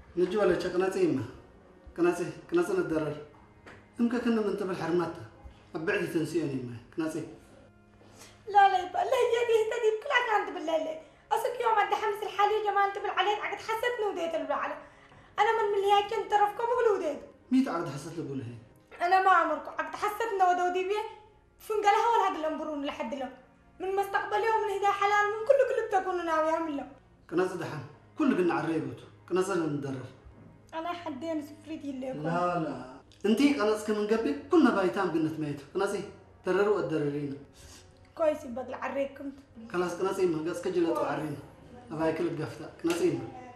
نجي ولا شقناتي ما كناتي ندرر يمكن كنا من تبع حرماتها أبعد تنسيني ما كناتي لا يبقى لا هي دي تدي كلها كانت بالليل أصك يوم عند حمس الحالي جمال تبع عليك عقد حسيت نوديت البعلة أنا من اللي هيك كنت رفكم وقلوديت ميت عقد حسيت لقول هي أنا ما عمركم عقد حسيت نودودي بيه فنقلها ولا هاد الأمبرون لحد له من مستقبل يوم من هدا حلال من كل بتكونوا ناوي أعمل له كناتي دحين كل قلنا عريبوت كناتي ندرر أنا حدين سفريتي اللي يكون لا انتي كناتي كنا نقبل كنا بايتام قلنا ميت كناتي درروا الدررين كويس يبقى العريك كنت خلاص كناتي ما قاس كجلت وعرينا أباي كل القفطة كناتي ما